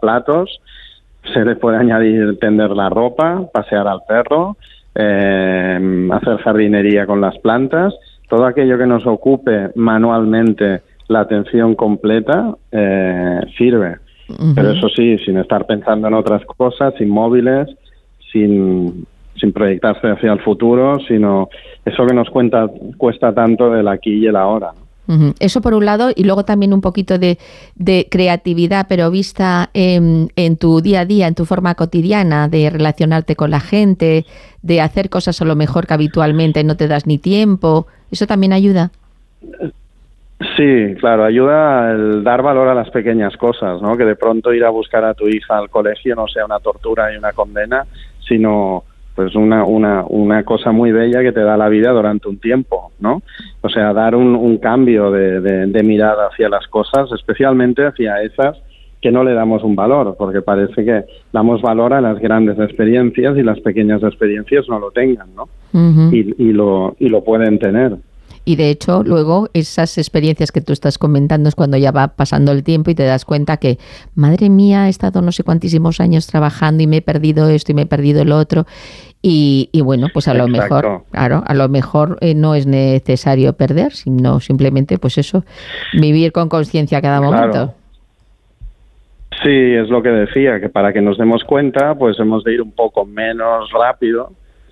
platos, se le puede añadir tender la ropa, pasear al perro, hacer jardinería con las plantas, todo aquello que nos ocupe manualmente la atención completa sirve. Uh-huh. Pero eso sí, sin estar pensando en otras cosas, sin móviles, sin proyectarse hacia el futuro, sino eso que nos cuesta tanto del aquí y el ahora. Uh-huh. Eso por un lado, y luego también un poquito de creatividad, pero vista en tu día a día, en tu forma cotidiana de relacionarte con la gente, de hacer cosas a lo mejor que habitualmente no te das ni tiempo. ¿Eso también ayuda? Sí, claro, ayuda el dar valor a las pequeñas cosas, ¿no? Que de pronto ir a buscar a tu hija al colegio no sea una tortura y una condena, sino pues una cosa muy bella que te da la vida durante un tiempo, ¿no? O sea, dar un cambio de mirada hacia las cosas, especialmente hacia esas que no le damos un valor, porque parece que damos valor a las grandes experiencias y las pequeñas experiencias no lo tengan, ¿no? Uh-huh. Y lo pueden tener. Y de hecho, luego, esas experiencias que tú estás comentando es cuando ya va pasando el tiempo y te das cuenta que, madre mía, he estado no sé cuantísimos años trabajando y me he perdido esto y me he perdido lo otro. Y bueno, pues a lo mejor, claro, a lo mejor no es necesario perder, sino simplemente, pues eso, vivir con conciencia cada momento. Claro. Sí, es lo que decía, que para que nos demos cuenta, pues hemos de ir un poco menos rápido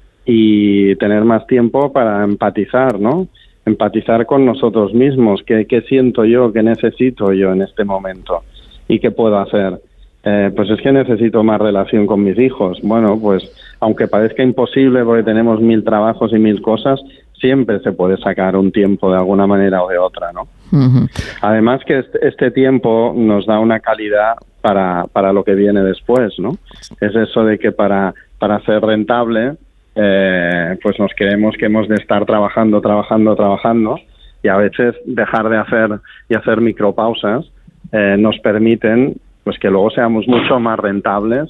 y tener más tiempo para empatizar, ¿no? Empatizar con nosotros mismos, qué siento yo, qué necesito yo en este momento y qué puedo hacer. Pues es que necesito más relación con mis hijos. Bueno, pues aunque parezca imposible porque tenemos 1000 trabajos y 1000 cosas, siempre se puede sacar un tiempo de alguna manera o de otra, ¿no? Uh-huh. Además que este tiempo nos da una calidad para lo que viene después, ¿no? Es eso de que para ser rentable pues nos creemos que hemos de estar trabajando y a veces dejar de hacer micropausas nos permiten pues que luego seamos mucho más rentables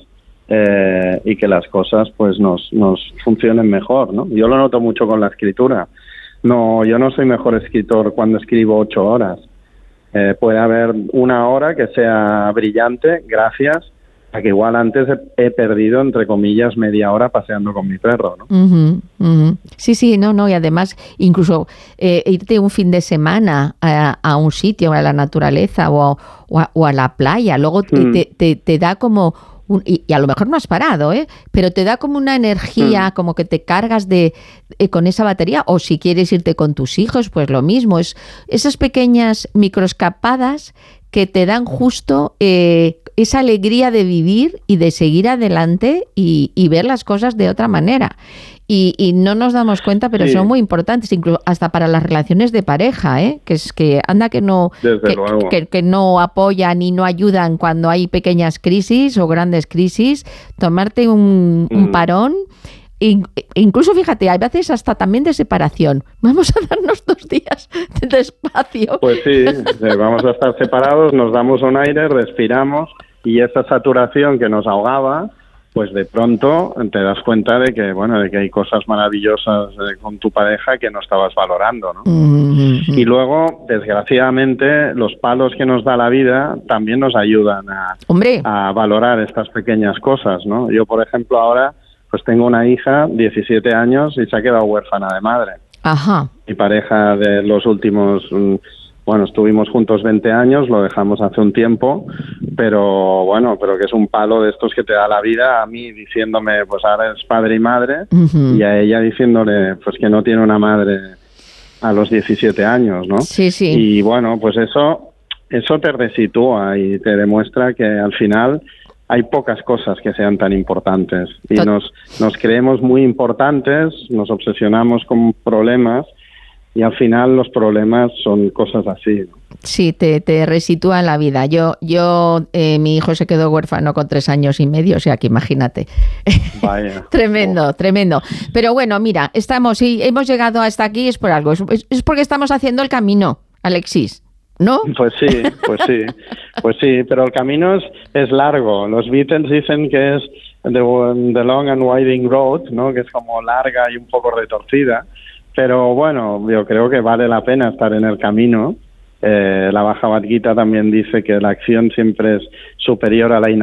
y que las cosas pues nos funcionen mejor, ¿no? Yo lo noto mucho con la escritura. No, yo no soy mejor escritor cuando escribo 8 horas. Puede haber 1 hora que sea brillante, gracias a que igual antes he perdido, entre comillas, media hora paseando con mi perro, ¿no? Uh-huh, uh-huh. Sí, no, y además incluso irte un fin de semana a un sitio, a la naturaleza o a la playa, luego te da como... Y a lo mejor no has parado, pero te da como una energía, como que te cargas con esa batería, o si quieres irte con tus hijos, pues lo mismo. Es esas pequeñas microescapadas que te dan justo esa alegría de vivir y de seguir adelante y ver las cosas de otra manera. Y no nos damos cuenta, pero son muy importantes, incluso hasta para las relaciones de pareja, que es que anda que no que no apoyan y no ayudan cuando hay pequeñas crisis o grandes crisis, tomarte un parón. Incluso, fíjate, hay veces hasta también de separación. Vamos a darnos 2 días de espacio. Pues sí, vamos a estar separados, nos damos un aire, respiramos y esa saturación que nos ahogaba, pues de pronto te das cuenta de que hay cosas maravillosas con tu pareja que no estabas valorando, ¿no? Mm-hmm. Y luego, desgraciadamente, los palos que nos da la vida también nos ayudan a valorar estas pequeñas cosas, ¿no? Yo, por ejemplo, ahora pues tengo una hija, 17 años, y se ha quedado huérfana de madre. Ajá. Mi pareja de los últimos... estuvimos juntos 20 años, lo dejamos hace un tiempo, pero que es un palo de estos que te da la vida, a mí diciéndome, pues ahora es padre y madre, uh-huh. y a ella diciéndole, pues que no tiene una madre a los 17 años, ¿no? Sí. Y bueno, pues eso te resitúa y te demuestra que al final hay pocas cosas que sean tan importantes y nos creemos muy importantes, nos obsesionamos con problemas y al final los problemas son cosas así, ¿no? Sí, te resitúa en la vida. Yo mi hijo se quedó huérfano con 3 años y medio, o sea que imagínate. Vaya. Tremendo. Pero bueno, mira, hemos llegado hasta aquí, es por algo, es porque estamos haciendo el camino, Alexis, ¿no? Pues sí, pero el camino es largo. Los Beatles dicen que es the long and winding road, ¿no? Que es como larga y un poco retorcida. Pero bueno, yo creo que vale la pena estar en el camino. La Bhagavad Gita también dice que la acción siempre es superior a la inacción.